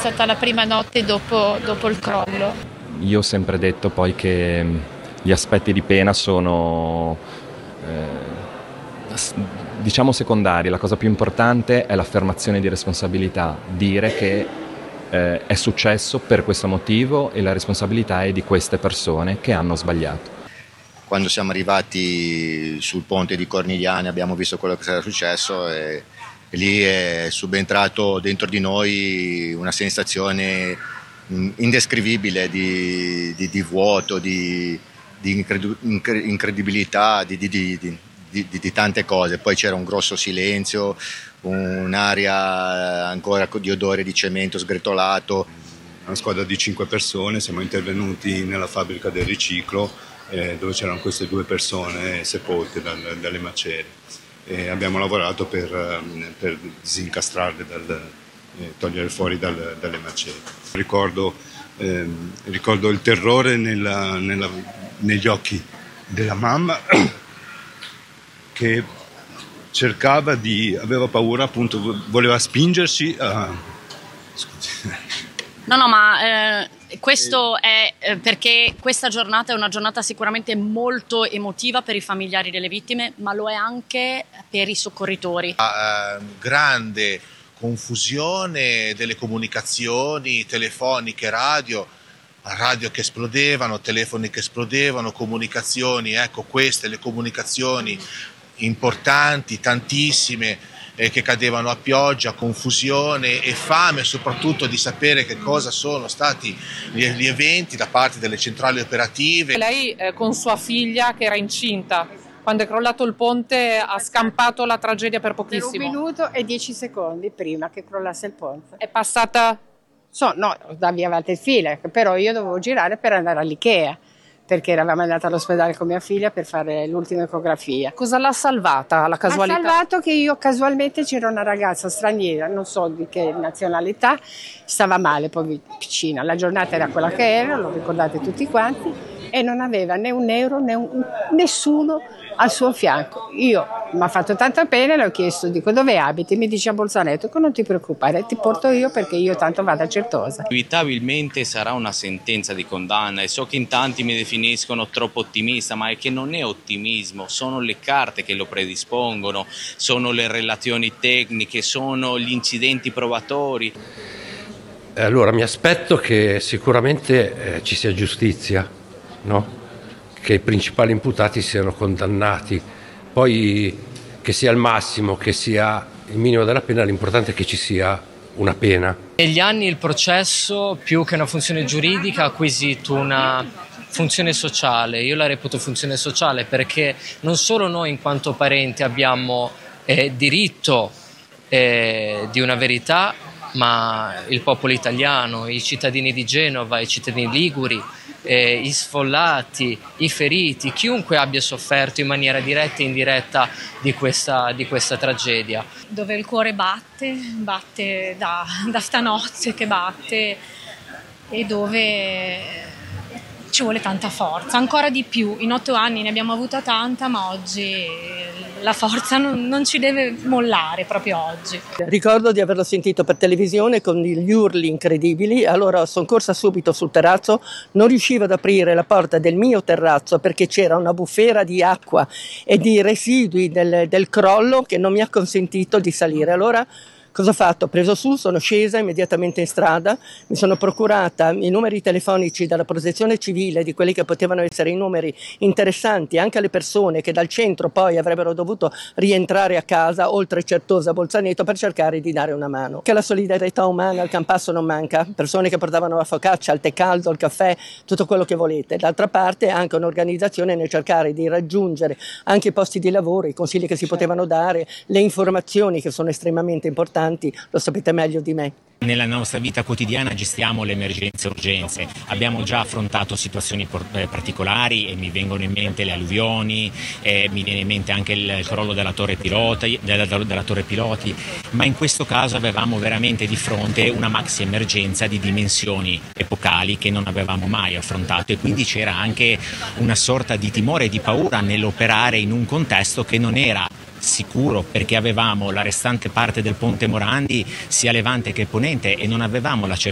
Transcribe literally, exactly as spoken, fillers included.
stata la prima notte dopo, dopo il crollo. Io ho sempre detto poi che gli aspetti di pena sono eh, diciamo secondari, la cosa più importante è l'affermazione di responsabilità, dire che eh, è successo per questo motivo e la responsabilità è di queste persone che hanno sbagliato. Quando siamo arrivati sul ponte di Cornigliano abbiamo visto quello che era successo e, e lì è subentrato dentro di noi una sensazione indescrivibile di, di, di vuoto, di, di incredu- incredibilità, di, di, di, di, di, di tante cose. Poi c'era un grosso silenzio, un'aria ancora di odore di cemento sgretolato. Una squadra di cinque persone, siamo intervenuti nella fabbrica del riciclo eh, dove c'erano queste due persone sepolte dal, dalle macerie e abbiamo lavorato per, per disincastrarle, dal, eh, togliere fuori dal, dalle macerie. Ricordo, eh, ricordo il terrore nella, nella, negli occhi della mamma che cercava di, aveva paura appunto, voleva spingersi a... Scusi. No, no, ma eh, questo è eh, perché questa giornata è una giornata sicuramente molto emotiva per i familiari delle vittime, ma lo è anche per i soccorritori. Uh, grande confusione delle comunicazioni telefoniche, radio, radio che esplodevano, telefoni che esplodevano, comunicazioni, ecco queste le comunicazioni importanti, tantissime, eh, che cadevano a pioggia, confusione e fame soprattutto di sapere che cosa sono stati gli, gli eventi da parte delle centrali operative. Lei eh, con sua figlia che era incinta, quando è crollato il ponte ha scampato la tragedia per pochissimo. Per un minuto e dieci secondi prima che crollasse il ponte. È passata? So, no, da via Valtelfile, però io dovevo girare per andare all'Ikea, perché eravamo andati all'ospedale con mia figlia per fare l'ultima ecografia. Cosa l'ha salvata, la casualità? Ha salvato che io casualmente c'era una ragazza straniera, non so di che nazionalità, stava male, poi piccina. La giornata era quella che era, lo ricordate tutti quanti, e non aveva né un euro né un, nessuno al suo fianco. Io mi ha fatto tanta pena, le ho chiesto, dico dove abiti? Mi dice a Bolzaneto, non ti preoccupare, ti porto io perché io tanto vado a Certosa. Inevitabilmente sarà una sentenza di condanna e so che in tanti mi definiscono troppo ottimista, ma è che non è ottimismo, sono le carte che lo predispongono, sono le relazioni tecniche, sono gli incidenti probatori. Allora mi aspetto che sicuramente eh, ci sia giustizia, no? Che i principali imputati siano condannati, poi che sia il massimo, che sia il minimo della pena, l'importante è che ci sia una pena. Negli anni il processo, più che una funzione giuridica, ha acquisito una funzione sociale. Io la reputo funzione sociale perché non solo noi in quanto parenti abbiamo eh, diritto eh, di una verità, ma il popolo italiano, i cittadini di Genova, i cittadini liguri, eh, i sfollati, i feriti, chiunque abbia sofferto in maniera diretta e indiretta di questa, di questa tragedia. Dove il cuore batte, batte da, da stanotte che batte e dove ci vuole tanta forza, ancora di più. In otto anni ne abbiamo avuta tanta, ma oggi la forza non, non ci deve mollare proprio oggi. Ricordo di averlo sentito per televisione con gli urli incredibili, allora sono corsa subito sul terrazzo, non riuscivo ad aprire la porta del mio terrazzo perché c'era una bufera di acqua e di residui del, del crollo che non mi ha consentito di salire. Allora cosa ho fatto? Ho preso su, sono scesa immediatamente in strada, mi sono procurata i numeri telefonici dalla protezione civile, di quelli che potevano essere i numeri interessanti anche alle persone che dal centro poi avrebbero dovuto rientrare a casa, oltre Certosa, Bolzaneto, per cercare di dare una mano. Che la solidarietà umana al Campasso non manca, persone che portavano la focaccia, il tè caldo, il caffè, tutto quello che volete. D'altra parte anche un'organizzazione nel cercare di raggiungere anche i posti di lavoro, i consigli che si potevano dare, le informazioni che sono estremamente importanti. Lo sapete meglio di me. Nella nostra vita quotidiana gestiamo le emergenze e urgenze, abbiamo già affrontato situazioni particolari e mi vengono in mente le alluvioni, eh, mi viene in mente anche il crollo della torre, pilota, della, della torre piloti, ma in questo caso avevamo veramente di fronte una maxi emergenza di dimensioni epocali che non avevamo mai affrontato e quindi c'era anche una sorta di timore e di paura nell'operare in un contesto che non era sicuro perché avevamo la restante parte del ponte Morandi sia levante che ponente e non avevamo la certezza